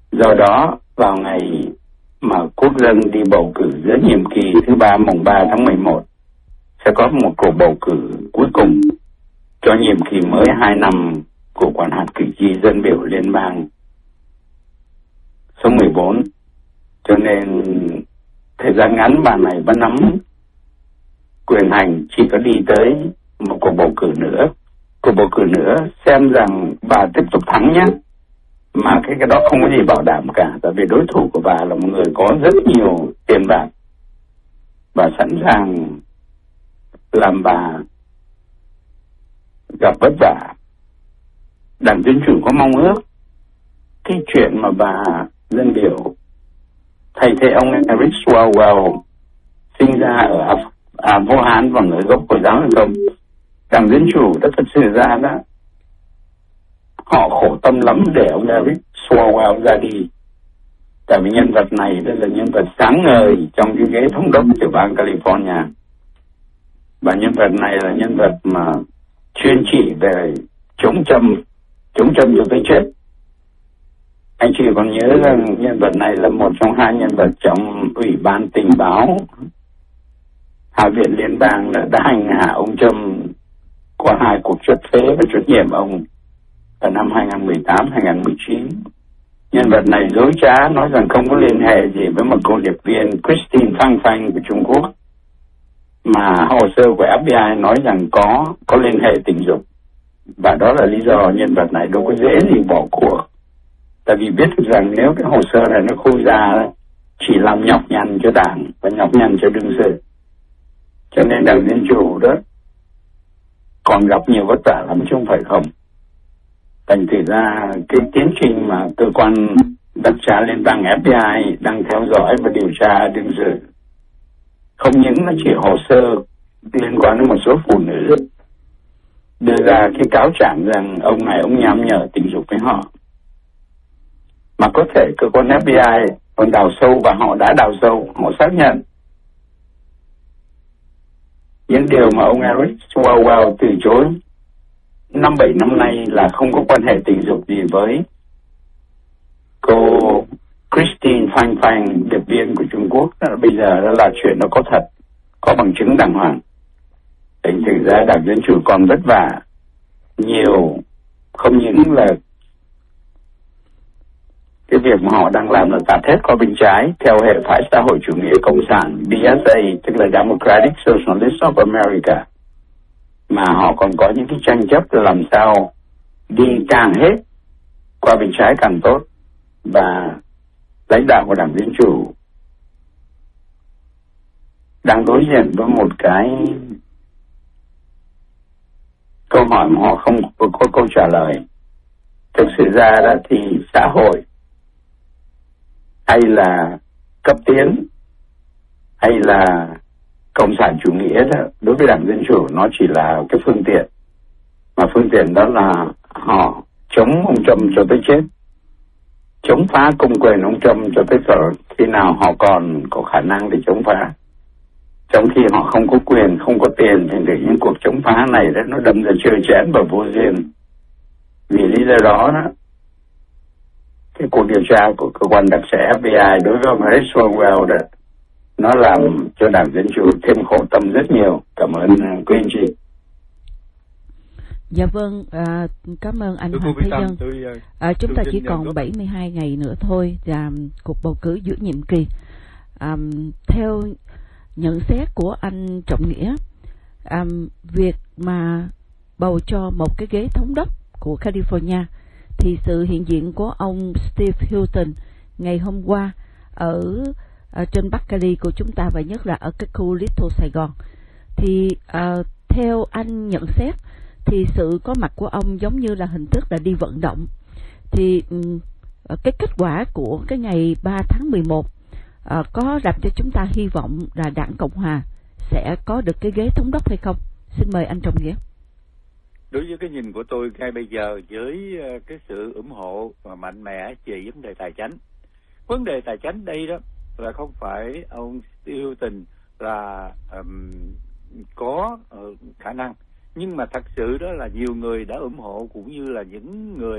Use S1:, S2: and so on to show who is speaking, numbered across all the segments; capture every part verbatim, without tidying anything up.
S1: Do đó, vào ngày mà quốc dân đi bầu cử giữa nhiệm kỳ thứ ba mùng ba tháng mười một, sẽ có một cuộc bầu cử cuối cùng cho nhiệm kỳ mới hai năm của quản hạt cử tri dân biểu liên bang số mười bốn. Cho nên thời gian ngắn bà này vẫn nắm quyền hành, chỉ có đi tới một cuộc bầu cử nữa. Cuộc bầu cử nữa xem rằng bà tiếp tục thắng nhé. Mà cái cái đó không có gì bảo đảm cả, tại vì đối thủ của bà là một người có rất nhiều tiền bạc. Bà sẵn sàng làm bà gặp vất vả. Đảng Dân Chủ có mong ước cái chuyện mà bà dân biểu thay thế ông Eric Swalwell sinh ra ở Af- à, Vô Hán và người gốc Hồi giáo hay không. Đảng Dân Chủ đã thật sự ra đó, họ khổ tâm lắm để ông Eric Swalwell ra đi. Tại vì nhân vật này đây là nhân vật sáng ngời trong cái ghế thống đốc tiểu bang California. Và nhân vật này là nhân vật mà chuyên chỉ về chống châm, chống châm cho tới chết. Anh chị còn nhớ rằng nhân vật này là một trong hai nhân vật trong Ủy ban Tình báo Hạ viện Liên bang đã, đã hành hạ ông Trump qua hai cuộc truất phế và truất nhiệm ông vào năm hai không một tám hai không một chín. Nhân vật này dối trá nói rằng không có liên hệ gì với một cô điệp viên Christine Phang Phang của Trung Quốc, mà hồ sơ của ép bê i nói rằng có có liên hệ tình dục. Và đó là lý do nhân vật này đâu có dễ gì bỏ cuộc. Tại vì biết được rằng nếu cái hồ sơ này nó khui ra chỉ làm nhọc nhằn cho đảng và nhọc nhằn cho đương sự. Cho nên Đảng Dân Chủ đó còn gặp nhiều vất vả lắm chứ không phải không. Thành thử ra cái tiến trình mà cơ quan đặc tra liên bang ép bê i đang theo dõi và điều tra đương sự không những nó chỉ hồ sơ liên quan đến một số phụ nữ đưa ra cái cáo trạng rằng ông này ông nham nhở tình dục với họ, mà có thể cơ quan ép bê i còn đào sâu, và họ đã đào sâu, họ xác nhận những điều mà ông Eric Swalwell từ chối năm bảy năm nay là không có quan hệ tình dục gì với cô Christine Phang Phang, điệp viên của Trung Quốc. Bây giờ đó là chuyện nó có thật, có bằng chứng đàng hoàng. Thành thử ra Đảng Dân Chủ còn vất vả nhiều, không những là cái việc mà họ đang làm là tạt hết qua bên trái theo hệ phái xã hội chủ nghĩa cộng sản đê ét a, tức là Democratic Socialists of America, mà họ còn có những cái tranh chấp là làm sao đi càng hết qua bên trái càng tốt. Và lãnh đạo của Đảng Dân Chủ đang đối diện với một cái câu hỏi mà họ không có, có câu trả lời. Thực sự ra đó thì xã hội hay là cấp tiến hay là cộng sản chủ nghĩa đó, đối với Đảng Dân Chủ nó chỉ là cái phương tiện, mà phương tiện đó là họ chống ông Trump cho tới chết, chống phá công quyền ông Trump cho tới khi nào họ còn có khả năng để chống phá. Trong khi họ không có quyền, không có tiền, thì để những cuộc chống phá này đó, nó đâm ra chơi chén và vô duyên. Vì lý do đó, đó cái cuộc điều tra của cơ quan đặc sá ép bê i đối với ông Eric Swalwell đó, nó làm cho Đảng Dân Chủ thêm khổ tâm rất nhiều. Cảm ơn quý anh chị.
S2: Dạ vâng, à, cảm ơn anh Hoàng Thế Dân. À, chúng ta chỉ còn bảy mươi hai ngày nữa thôi là cuộc bầu cử giữa nhiệm kỳ. À, theo nhận xét của anh Trọng Nghĩa, à, việc mà bầu cho một cái ghế thống đốc của California thì sự hiện diện của ông Steve Hilton ngày hôm qua ở, ở trên Bắc Cali của chúng ta, và nhất là ở cái khu Little Sài Gòn, thì à, theo anh nhận xét thì sự có mặt của ông giống như là hình thức là đi vận động. Thì um, cái kết quả của cái ngày ba tháng mười một uh, có làm cho chúng ta hy vọng là Đảng Cộng Hòa sẽ có được cái ghế thống đốc hay không? Xin mời anh Trọng Nghĩa.
S3: Đối với cái nhìn của tôi ngay bây giờ, với cái sự ủng hộ và mạnh mẽ về vấn đề tài chánh, vấn đề tài chánh đây đó là không phải ông Steve Hilton là um, có uh, khả năng, nhưng mà thật sự đó là nhiều người đã ủng hộ, cũng như là những người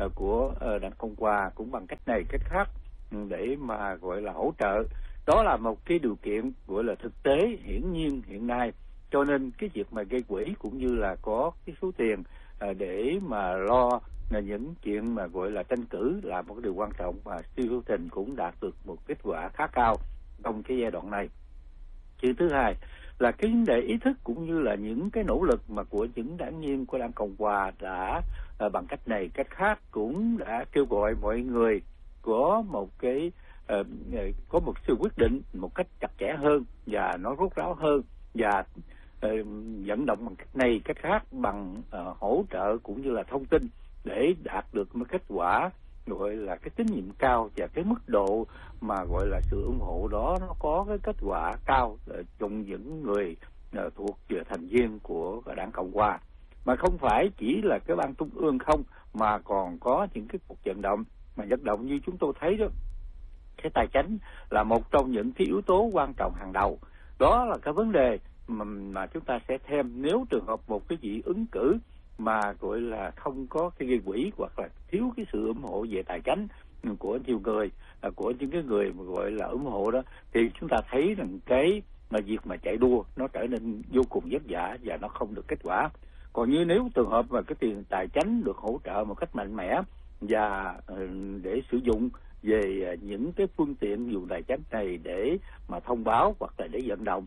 S3: uh, của uh, đảng Cộng hòa cũng bằng cách này cách khác để mà gọi là hỗ trợ. Đó là một cái điều kiện gọi là thực tế hiển nhiên hiện nay, cho nên cái việc mà gây quỹ cũng như là có cái số tiền uh, để mà lo là những chuyện mà gọi là tranh cử là một cái điều quan trọng, và Steve Hilton cũng đạt được một kết quả khá cao trong cái giai đoạn này. Chuyện thứ hai là cái vấn đề ý thức cũng như là những cái nỗ lực mà của những đảng viên của đảng Cộng hòa đã uh, bằng cách này cách khác cũng đã kêu gọi mọi người có một cái uh, có một sự quyết định một cách chặt chẽ hơn và nó rốt ráo hơn, và uh, vận động bằng cách này cách khác bằng uh, hỗ trợ cũng như là thông tin để đạt được một kết quả gọi là cái tín nhiệm cao, và cái mức độ mà gọi là sự ủng hộ đó nó có cái kết quả cao trong những người uh, thuộc thành viên của đảng Cộng hòa, mà không phải chỉ là cái ban trung ương không, mà còn có những cái cuộc vận động mà vận động như chúng tôi thấy đó. Cái tài chính là một trong những cái yếu tố quan trọng hàng đầu. Đó là cái vấn đề mà, mà chúng ta sẽ thêm nếu trường hợp một cái vị ứng cử mà gọi là không có cái gây quỹ hoặc là thiếu cái sự ủng hộ về tài chính của nhiều người, của những cái người mà gọi là ủng hộ đó, thì chúng ta thấy rằng cái mà việc mà chạy đua nó trở nên vô cùng vất vả và nó không được kết quả. Còn như nếu trường hợp mà cái tiền tài chính được hỗ trợ một cách mạnh mẽ và để sử dụng về những cái phương tiện dùng tài chính này để mà thông báo hoặc là để vận động,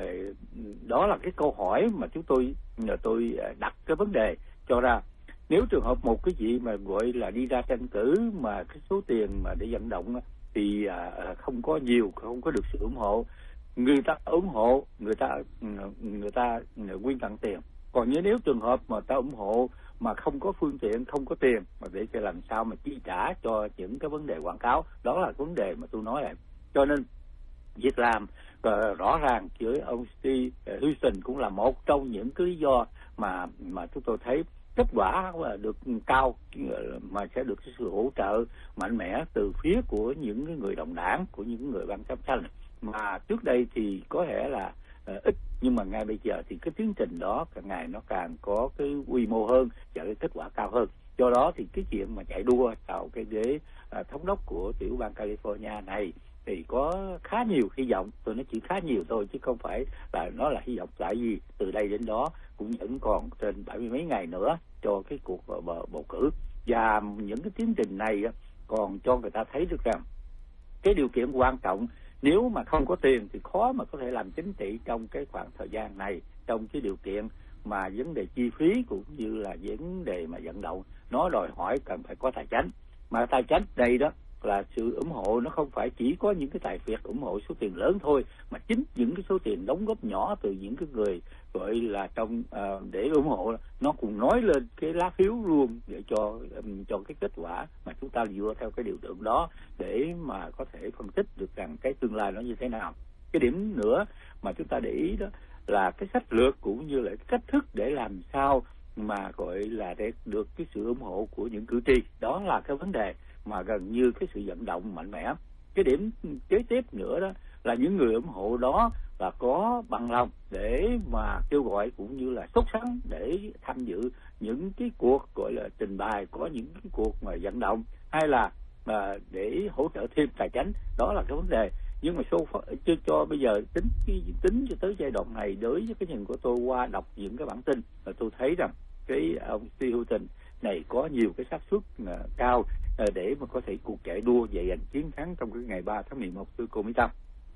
S3: đó là cái câu hỏi mà chúng tôi nhờ tôi đặt cái vấn đề cho ra. Nếu trường hợp một cái gì mà gọi là đi ra tranh cử mà cái số tiền mà để vận động thì không có nhiều, không có được sự ủng hộ, người ta ủng hộ người ta người ta quyên tặng tiền. Còn như nếu trường hợp mà ta ủng hộ mà không có phương tiện, không có tiền mà để cho làm sao mà chi trả cho những cái vấn đề quảng cáo, đó là vấn đề mà tôi nói lại. Cho nên việc làm uh, rõ ràng với ông Steve Hilton cũng là một trong những cái lý do mà mà chúng tôi thấy kết quả được cao, mà sẽ được sự hỗ trợ mạnh mẽ từ phía của những người đồng đảng, của những người ban chấp hành. Mà trước đây thì có thể là uh, ít, nhưng mà ngay bây giờ thì cái tiến trình đó càng ngày nó càng có cái quy mô hơn và cái kết quả cao hơn. Do đó thì cái chuyện mà chạy đua vào cái ghế uh, thống đốc của tiểu bang California này thì có khá nhiều hy vọng. Tôi nói chỉ khá nhiều thôi chứ không phải là nó là hy vọng, tại vì từ đây đến đó cũng vẫn còn trên bảy mươi mấy ngày nữa cho cái cuộc bầu, bầu cử, và những cái tiến trình này còn cho người ta thấy được rằng cái điều kiện quan trọng, nếu mà không có tiền thì khó mà có thể làm chính trị trong cái khoảng thời gian này, trong cái điều kiện mà vấn đề chi phí cũng như là vấn đề mà vận động nó đòi hỏi cần phải có tài chính. Mà tài chính đây đó là sự ủng hộ, nó không phải chỉ có những cái tài phiệt ủng hộ số tiền lớn thôi, mà chính những cái số tiền đóng góp nhỏ từ những cái người gọi là trong uh, để ủng hộ, nó cũng nói lên cái lá phiếu luôn để cho um, cho cái kết quả mà chúng ta dựa theo cái điều tượng đó để mà có thể phân tích được rằng cái tương lai nó như thế nào. Cái điểm nữa mà chúng ta để ý đó là cái sách lược cũng như là cái cách thức để làm sao mà gọi là để được cái sự ủng hộ của những cử tri. Đó là cái vấn đề mà gần như cái sự vận động mạnh mẽ. Cái điểm kế tiếp nữa đó là những người ủng hộ đó là có bằng lòng để mà kêu gọi cũng như là sốt sắng để tham dự những cái cuộc gọi là trình bày, có những cái cuộc mà vận động, hay là à, để hỗ trợ thêm tài chính. Đó là cái vấn đề. Nhưng mà số cho, cho bây giờ tính tính cho tới giai đoạn này, đối với cái nhìn của tôi qua đọc những cái bản tin là tôi thấy rằng cái ông Steve Hilton này có nhiều cái xác suất uh, cao uh, để mà có thể cuộc chạy đua về giành chiến thắng trong cái ngày ba tháng mười một thưa cô Mỹ Tâm.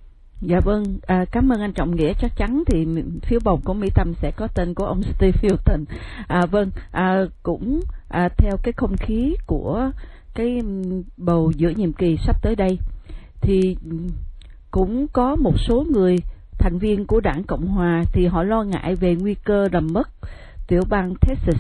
S2: Dạ vâng, à, cảm ơn anh Trọng Nghĩa. Chắc chắn thì phiếu bầu của Mỹ Tâm sẽ có tên của ông Steve Hilton. À, vâng, à, cũng à, theo cái không khí của cái bầu giữa nhiệm kỳ sắp tới đây thì cũng có một số người thành viên của đảng Cộng Hòa thì họ lo ngại về nguy cơ làm mất tiểu bang Texas,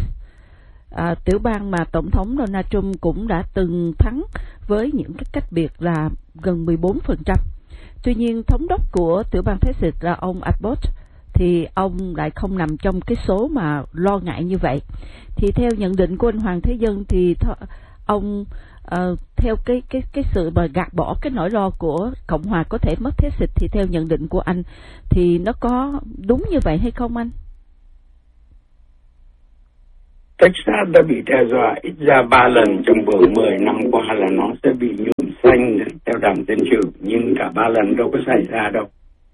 S2: à, tiểu bang mà Tổng thống Donald Trump cũng đã từng thắng với những cái cách biệt là gần mười bốn phần trăm. Tuy nhiên, thống đốc của tiểu bang Texas là ông Abbott thì ông lại không nằm trong cái số mà lo ngại như vậy. Thì theo nhận định của anh Hoàng Thế Dân thì th- ông uh, theo cái cái cái sự mà gạt bỏ cái nỗi lo của Cộng Hòa có thể mất Texas, thì theo nhận định của anh thì nó có đúng như vậy hay không anh?
S1: Texas đã bị đe dọa ít ra ba lần trong vòng mười năm qua là nó sẽ bị nhuộm xanh theo Đảng Dân Chủ, nhưng cả ba lần đâu có xảy ra đâu.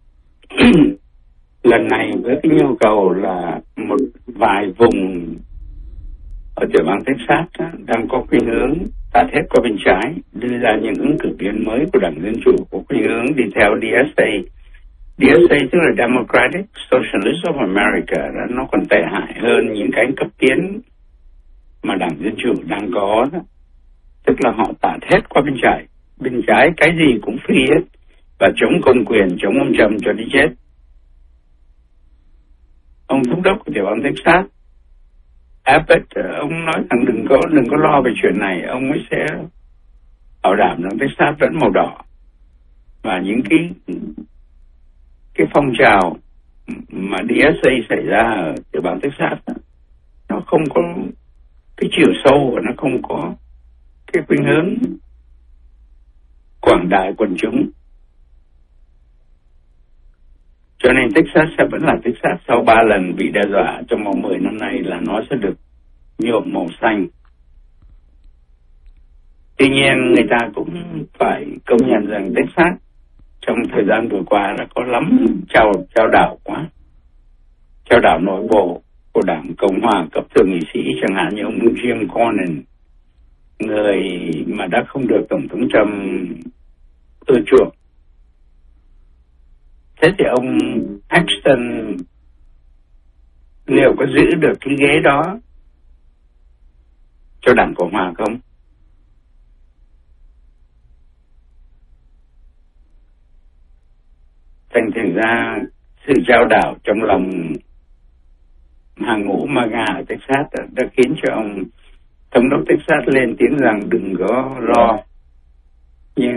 S1: Lần này với cái nhu cầu là một vài vùng ở tiểu bang Texas đang có khuynh hướng tạt hết qua bên trái, đưa ra những ứng cử viên mới của Đảng Dân Chủ có khuynh hướng đi theo đê ét a. đê ét a tức là Democratic Socialist of America, nó còn tệ hại hơn những cái cấp tiến mà Đảng Dân Chủ đang có đó. Tức là họ tạt hết qua bên trái, bên trái cái gì cũng free hết và chống công quyền, chống ông Trump cho đi chết. Ông thống đốc của tiểu bang Texas Abbott, ông nói rằng đừng có đừng có lo về chuyện này, ông ấy sẽ bảo đảm rằng Texas vẫn màu đỏ. Và những cái cái phong trào mà đê ét a xảy ra ở tiểu bang Texas nó không có cái chiều sâu và nó không có cái khuynh hướng quảng đại quần chúng. Cho nên Texas sẽ vẫn là Texas sau ba lần bị đe dọa trong vòng mười năm nay là nó sẽ được nhuộm màu xanh. Tuy nhiên người ta cũng phải công nhận rằng Texas trong thời gian vừa qua đã có lắm trao, trao đảo quá. Trao đảo nội bộ của Đảng Cộng Hòa cấp thượng nghị sĩ, chẳng hạn như ông Jim Cornyn, người mà đã không được Tổng thống Trump ưa chuộng. Thế thì ông Paxton liệu có giữ được cái ghế đó cho Đảng Cộng Hòa không? Thành thử ra sự trao đảo trong lòng hàng ngũ MAGA ở Texas đã, đã khiến cho ông thống đốc Texas lên tiếng rằng đừng có lo. Nhưng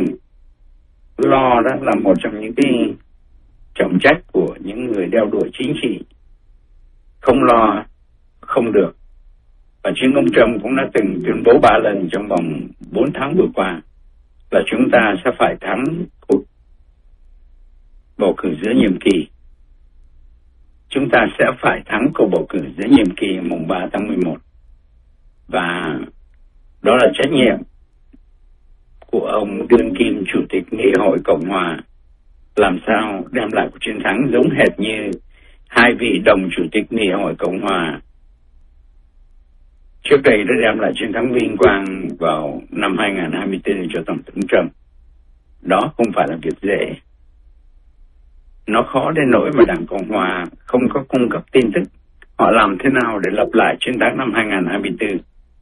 S1: lo đó là một trong những cái trọng trách của những người đeo đuổi chính trị. Không lo không được. Và chính ông Trump cũng đã từng tuyên bố ba lần trong vòng bốn tháng vừa qua là chúng ta sẽ phải thắng cuộc bầu cử giữa nhiệm kỳ. Chúng ta sẽ phải thắng cuộc bầu cử giữa nhiệm kỳ mùng ba tháng mười một. Và đó là trách nhiệm của ông đương kim Chủ tịch Nghị hội Cộng Hòa, làm sao đem lại cuộc chiến thắng giống hệt như hai vị đồng Chủ tịch Nghị hội Cộng Hòa trước đây đã đem lại chiến thắng vinh quang vào năm hai không hai tư cho Tổng thống Trump. Đó không phải là việc dễ. Nó khó đến nỗi mà Đảng Cộng Hòa không có cung cấp tin tức họ làm thế nào để lặp lại chiến thắng năm hai không hai tư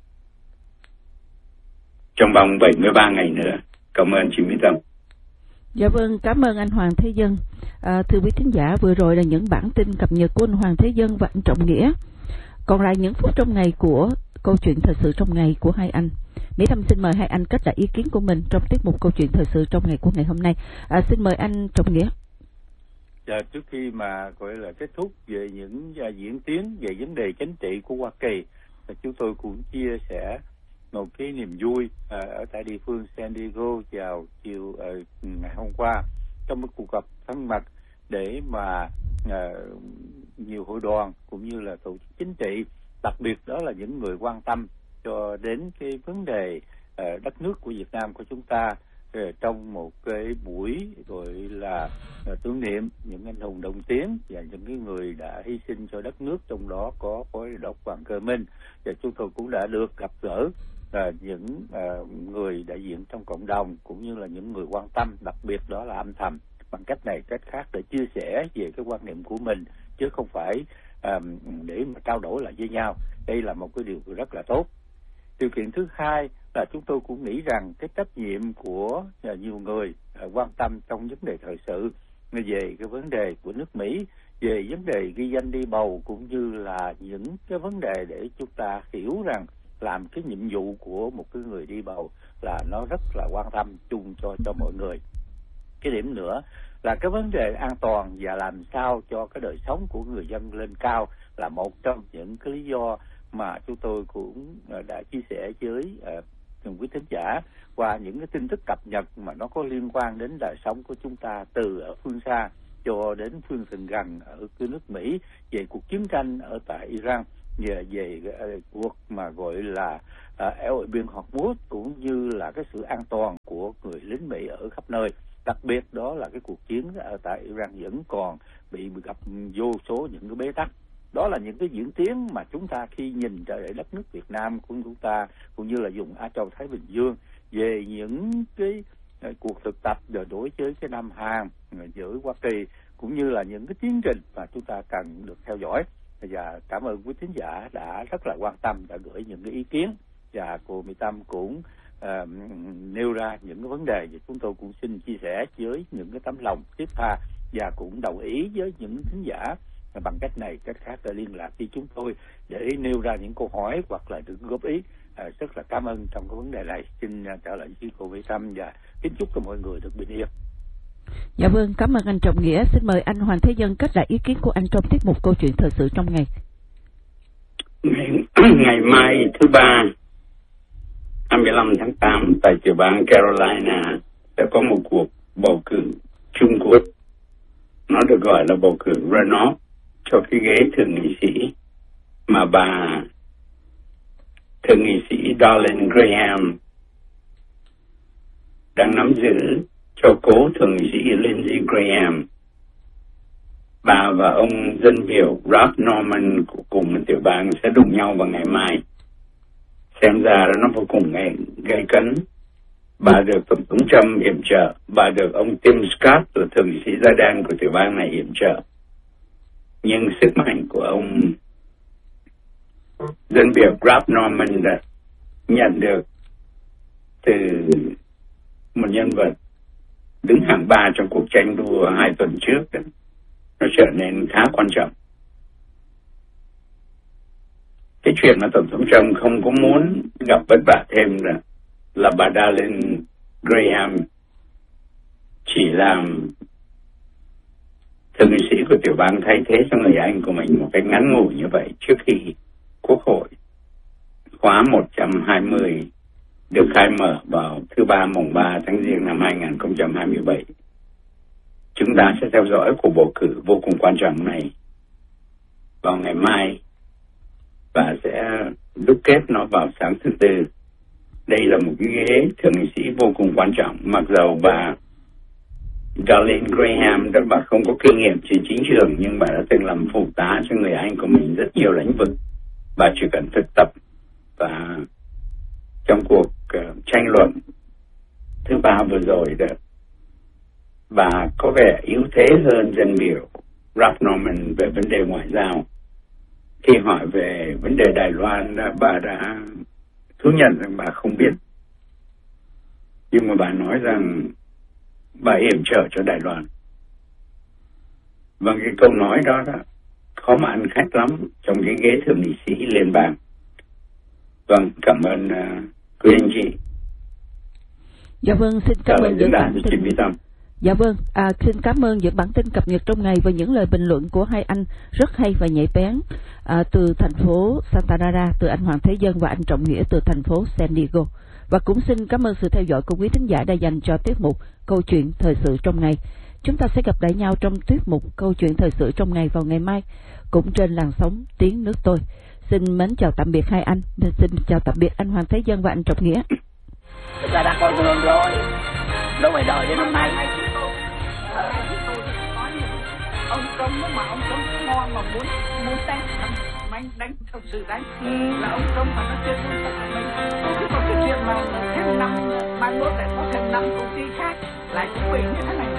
S1: trong vòng bảy mươi ba ngày nữa. Cảm ơn chị Mỹ Tâm.
S2: Dạ vâng, cảm ơn anh Hoàng Thế Dân. À, thưa quý thính giả, vừa rồi là những bản tin cập nhật của anh Hoàng Thế Dân và anh Trọng Nghĩa. Còn lại những phút trong ngày của câu chuyện thời sự trong ngày của hai anh. Mỹ Tâm xin mời hai anh kết lại ý kiến của mình trong tiết mục câu chuyện thời sự trong ngày của ngày hôm nay. À, xin mời anh Trọng Nghĩa.
S3: Dạ, trước khi mà gọi là kết thúc về những uh, diễn tiến về vấn đề chính trị của Hoa Kỳ, chúng tôi cũng chia sẻ một cái niềm vui uh, ở tại địa phương San Diego vào chiều uh, ngày hôm qua trong một cuộc gặp thân mật để mà uh, nhiều hội đoàn cũng như là tổ chức chính trị, đặc biệt đó là những người quan tâm cho đến cái vấn đề uh, đất nước của Việt Nam của chúng ta uh, trong một cái buổi gọi là uh, tưởng niệm những anh hùng đồng tiến và những cái người đã hy sinh cho đất nước, trong đó có Phó Đốc Hoàng Cơ Minh. Và chúng tôi cũng đã được gặp gỡ uh, những uh, người đại diện trong cộng đồng cũng như là những người quan tâm, đặc biệt đó là âm thầm bằng cách này cách khác để chia sẻ về cái quan niệm của mình, chứ không phải um, để mà trao đổi lại với nhau. Đây là một cái điều rất là tốt. Điều kiện thứ hai là chúng tôi cũng nghĩ rằng cái trách nhiệm của uh, nhiều người uh, quan tâm trong vấn đề thời sự về cái vấn đề của nước Mỹ, về vấn đề ghi danh đi bầu, cũng như là những cái vấn đề để chúng ta hiểu rằng làm cái nhiệm vụ của một cái người đi bầu là nó rất là quan tâm chung cho cho mọi người. Cái điểm nữa là cái vấn đề an toàn và làm sao cho cái đời sống của người dân lên cao là một trong những cái lý do mà chúng tôi cũng đã chia sẻ với uh, quý thính giả qua những cái tin tức cập nhật mà nó có liên quan đến đời sống của chúng ta từ ở phương xa cho đến phương gần gần ở cái nước Mỹ, về cuộc chiến tranh ở tại Iran về về cuộc mà gọi là eo uh, biên Hormuz, cũng như là cái sự an toàn của người lính Mỹ ở khắp nơi. Đặc biệt đó là cái cuộc chiến ở tại Iran vẫn còn bị gặp vô số những cái bế tắc. Đó là những cái diễn tiến mà chúng ta khi nhìn trở đất nước Việt Nam của chúng ta, cũng như là vùng Á Châu Thái Bình Dương, về những cái uh, cuộc thực tập đối với cái Nam Hàn giữa Hoa Kỳ, cũng như là những cái tiến trình mà chúng ta cần được theo dõi. Và cảm ơn quý thính giả đã rất là quan tâm, đã gửi những cái ý kiến, và cô Mỹ Tâm cũng uh, nêu ra những cái vấn đề, và chúng tôi cũng xin chia sẻ với những cái tấm lòng thiết tha, và cũng đồng ý với những thính giả bằng cách này cách khác để liên lạc với chúng tôi để nêu ra những câu hỏi hoặc là được góp ý. Uh, rất là cảm ơn trong cái vấn đề này. Xin uh, trở lại với cô Mỹ Tâm và kính chúc cho mọi người được bình yên.
S2: Dạ vâng, cảm ơn anh Trọng Nghĩa. Xin mời anh Hoàng Thế Dân kết lại ý kiến của anh trong tiết mục Câu chuyện thời sự trong ngày.
S1: Ngày, ngày mai thứ ba hai mươi lăm tháng tám tại tiểu bang Carolina sẽ có một cuộc bầu cử Trung Quốc. Nó được gọi là bầu cử runoff cho cái ghế thượng nghị sĩ mà bà thượng nghị sĩ Darlene Graham đang nắm giữ cho cố thượng nghị sĩ Lindsey Graham. Bà và ông dân biểu Ralph Norman của cùng một tiểu bang sẽ đụng nhau vào ngày mai. Xem ra nó vô cùng gay cấn. Bà được Tổng thống Trump yểm trợ, bà được ông Tim Scott là thượng nghị sĩ da đen của tiểu bang này yểm trợ. Nhưng sức mạnh của ông dân biểu Ralph Norman đã nhận được từ một nhân vật đứng hàng ba trong cuộc tranh đua hai tuần trước đó, nó trở nên khá quan trọng. Cái chuyện mà Tổng thống Trump không có muốn gặp bất bả thêm là, là bà Darlene Graham chỉ làm thượng nghị sĩ của tiểu bang thay thế cho người anh của mình một cách ngắn ngủi như vậy trước khi Quốc hội khóa một trăm hai mươi được khai mở vào thứ ba mùng ba tháng Giêng năm hai nghìn không trăm hai mươi bảy. Chúng ta sẽ theo dõi cuộc bầu cử vô cùng quan trọng này vào ngày mai và sẽ đúc kết nó vào sáng thứ tư. Đây là một cái ghế thượng nghị sĩ vô cùng quan trọng, mặc dầu bà Darlene Graham đã bà không có kinh nghiệm trên chính trường, nhưng bà đã từng làm phụ tá cho người anh của mình rất nhiều lĩnh vực. Bà chỉ cần thực tập, và trong cuộc uh, tranh luận thứ ba vừa rồi đó, bà có vẻ yếu thế hơn dân biểu Ralph Norman về vấn đề ngoại giao. Khi hỏi về vấn đề Đài Loan, bà đã thú nhận rằng bà không biết. Nhưng mà bà nói rằng bà yểm trợ cho Đài Loan. Và cái câu nói đó, đó khó mà ăn khách lắm trong cái ghế thượng nghị sĩ liên bang. Vâng, cảm ơn uh, quý anh chị.
S2: Dạ vâng, xin cảm ơn những bản tin. Dạ vâng, à, xin cảm ơn những bản tin cập nhật trong ngày và những lời bình luận của hai anh rất hay và nhạy bén, à, từ thành phố Santa Clara, từ anh Hoàng Thế Dân và anh Trọng Nghĩa từ thành phố San Diego. Và cũng xin cảm ơn sự theo dõi của quý thính giả đã dành cho tiết mục Câu chuyện thời sự trong ngày. Chúng ta sẽ gặp lại nhau trong tiết mục Câu chuyện thời sự trong ngày vào ngày mai, cũng trên làn sóng Tiếng Nước Tôi. Xin mến chào tạm biệt hai anh. Xin chào tạm biệt anh Hoàng Thế Dân và anh Trọng Nghĩa.
S4: Tức là đã coi thường rồi, đâu phải đợi đến hôm nay. Ông Trump mà ông Trump ngon mà muốn muốn đánh đánh đánh thực sự đánh ừ. là ông Trump mà nó chưa muốn thật mình. Chứ còn cái chuyện mà thêm năm mai mốt lại có thêm năm công ty khác lại cũng bị như thế này.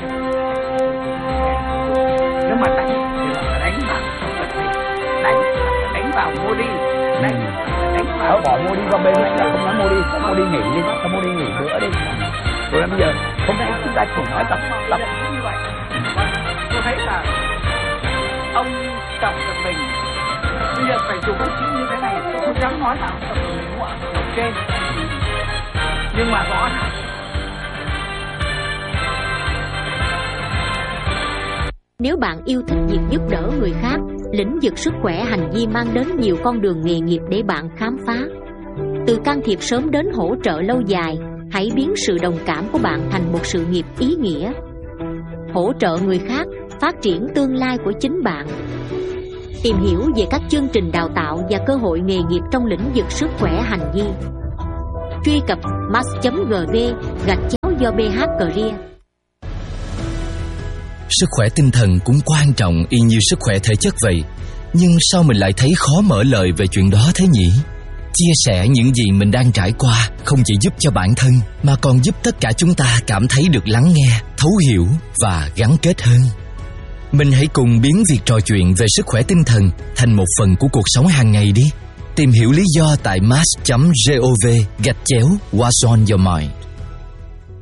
S4: Nếu mà đánh thì là đánh vào đánh đánh vào Modi, đánh đánh vào
S5: bỏ Modi qua bên lại là không nói Modi, Modi nghỉ đi, sao Modi nghỉ nữa đi. Rồi là bây giờ hôm nay chúng ta chỉ nói tập tập
S4: như vậy. Tôi thấy là ông Tập Cận Bình bây giờ phải dùng cái chữ như thế này, tôi không dám nói là ông Tập Cận Bình đúng không ạ? Ok, nhưng mà rõ ràng.
S6: Nếu bạn yêu thích việc giúp đỡ người khác, lĩnh vực sức khỏe hành vi mang đến nhiều con đường nghề nghiệp để bạn khám phá. Từ can thiệp sớm đến hỗ trợ lâu dài, hãy biến sự đồng cảm của bạn thành một sự nghiệp ý nghĩa. Hỗ trợ người khác, phát triển tương lai của chính bạn. tìm hiểu về các chương trình đào tạo và cơ hội nghề nghiệp trong lĩnh vực sức khỏe hành vi. Truy cập mass chấm gv gạch chéo do bê hát Career.
S7: Sức khỏe tinh thần cũng quan trọng y như sức khỏe thể chất vậy. Nhưng sao mình lại thấy khó mở lời về chuyện đó thế nhỉ? Chia sẻ những gì mình đang trải qua không chỉ giúp cho bản thân mà còn giúp tất cả chúng ta cảm thấy được lắng nghe, thấu hiểu và gắn kết hơn. Mình hãy cùng biến việc trò chuyện về sức khỏe tinh thần thành một phần của cuộc sống hàng ngày đi. Tìm hiểu lý do tại mass chấm gov gạch chéo What's on your mind.